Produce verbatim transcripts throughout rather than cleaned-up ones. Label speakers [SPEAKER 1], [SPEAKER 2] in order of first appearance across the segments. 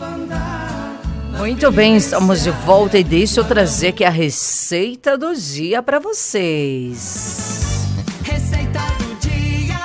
[SPEAKER 1] Muito bem, estamos de volta e deixa eu trazer aqui a receita do dia para vocês.
[SPEAKER 2] Receita do dia.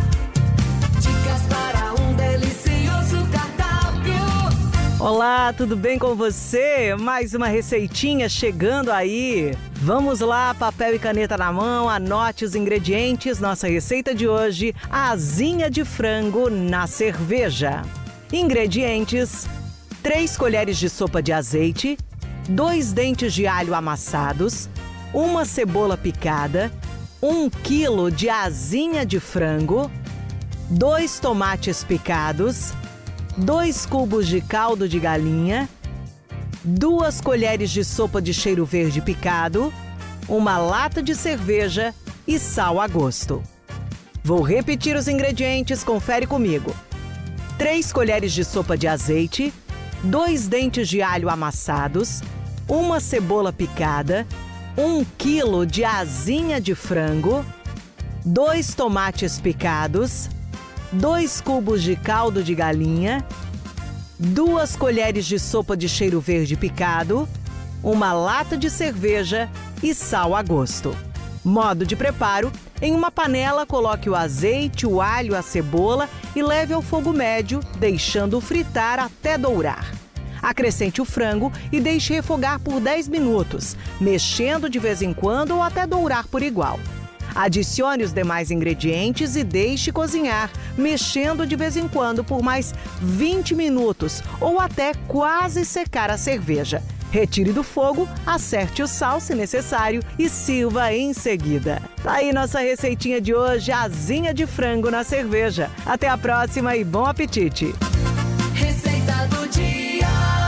[SPEAKER 2] Dicas para um delicioso cardápio.
[SPEAKER 3] Olá, tudo bem com você? Mais uma receitinha chegando aí. Vamos lá, papel e caneta na mão, anote os ingredientes. Nossa receita de hoje, asinha de frango na cerveja. Ingredientes: três colheres de sopa de azeite, dois dentes de alho amassados, uma cebola picada, um quilo de asinha de frango, dois tomates picados, dois cubos de caldo de galinha, duas colheres de sopa de cheiro verde picado, uma lata de cerveja e sal a gosto. Vou repetir os ingredientes, confere comigo. três colheres de sopa de azeite, dois dentes de alho amassados, uma cebola picada, um quilo de asinha de frango, dois tomates picados, dois cubos de caldo de galinha, duas colheres de sopa de cheiro verde picado, uma lata de cerveja e sal a gosto. Modo de preparo: em uma panela, coloque o azeite, o alho, a cebola e leve ao fogo médio, deixando fritar até dourar. Acrescente o frango e deixe refogar por dez minutos, mexendo de vez em quando ou até dourar por igual. Adicione os demais ingredientes e deixe cozinhar, mexendo de vez em quando por mais vinte minutos ou até quase secar a cerveja. Retire do fogo, acerte o sal se necessário e sirva em seguida. Tá aí nossa receitinha de hoje, asinha de frango na cerveja. Até a próxima e bom apetite!
[SPEAKER 2] Receita do dia.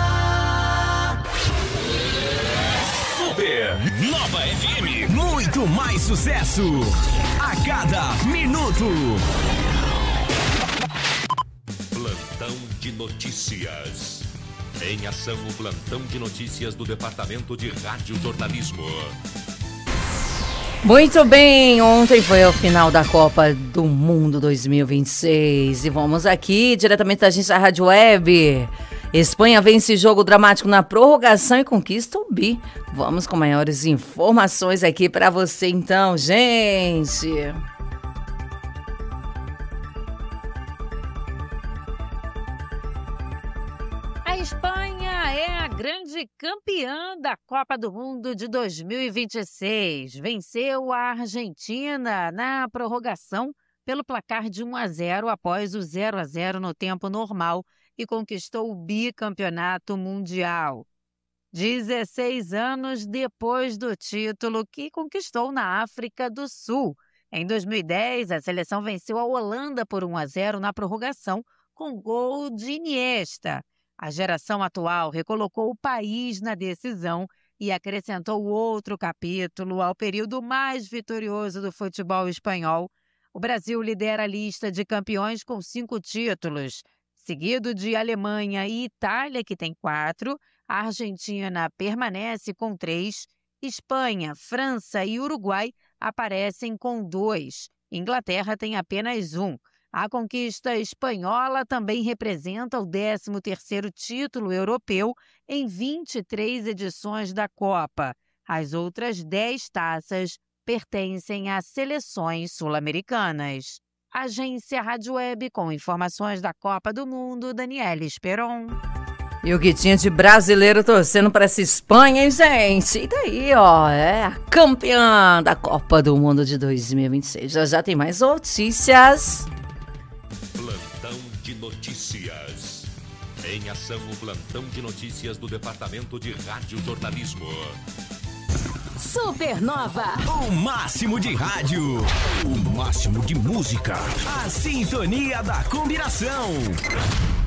[SPEAKER 4] Super Nova F M, muito mais sucesso a cada minuto.
[SPEAKER 5] Plantão de notícias. Em ação, o plantão de notícias do Departamento de Rádio Jornalismo.
[SPEAKER 1] Muito bem, ontem foi o final da Copa do Mundo dois mil e vinte e seis e vamos aqui diretamente da agência Rádio Web. Espanha vence jogo dramático na prorrogação e conquista o bi. Vamos com maiores informações aqui para você então, gente.
[SPEAKER 6] A Espanha é a grande campeã da Copa do Mundo de dois mil e vinte e seis. Venceu a Argentina na prorrogação pelo placar de um a zero após o zero a zero no tempo normal e conquistou o bicampeonato mundial. dezesseis anos depois do título que conquistou na África do Sul. Em dois mil e dez, a seleção venceu a Holanda por um a zero na prorrogação com gol de Iniesta. A geração atual recolocou o país na decisão e acrescentou outro capítulo ao período mais vitorioso do futebol espanhol. O Brasil lidera a lista de campeões com cinco títulos, seguido de Alemanha e Itália, que tem quatro. A Argentina permanece com três. Espanha, França e Uruguai aparecem com dois. Inglaterra tem apenas um. A conquista espanhola também representa o décimo terceiro título europeu em vinte e três edições da Copa. As outras dez taças pertencem a seleções sul-americanas. Agência Rádio Web com informações da Copa do Mundo, Daniela Esperon.
[SPEAKER 1] E o que tinha de brasileiro torcendo para essa Espanha, hein, gente? E daí, ó, é a campeã da Copa do Mundo de dois mil e vinte e seis. Já já tem mais notícias.
[SPEAKER 5] Plantão de notícias. Em ação, o plantão de notícias do Departamento de Rádio Jornalismo.
[SPEAKER 2] Supernova.
[SPEAKER 4] O máximo de rádio, o máximo de música, a sintonia da combinação.